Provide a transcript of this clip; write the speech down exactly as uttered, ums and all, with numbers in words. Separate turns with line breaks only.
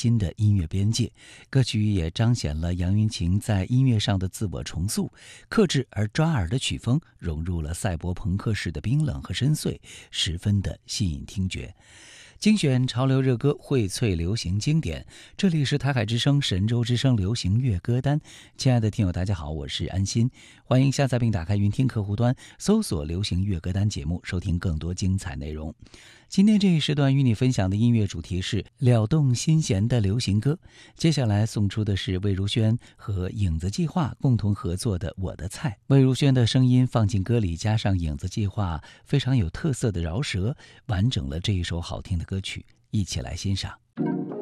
新的音乐边界。歌曲也彰显了杨云晴在音乐上的自我重塑，克制而抓耳的曲风融入了赛博朋克式的冰冷和深邃，十分的吸引听觉。精选潮流热歌，荟萃流行经典。这里是台海之声神州之声流行乐歌单。亲爱的听友大家好，我是安心，欢迎下载并打开云听客户端，搜索流行乐歌单节目，收听更多精彩内容。今天这一时段与你分享的音乐主题是撩动心弦的流行歌。接下来送出的是魏如萱和影子计划共同合作的《我的菜》。魏如萱的声音放进歌里，加上影子计划非常有特色的饶舌，完整了这一首好听的歌曲，一起来欣赏。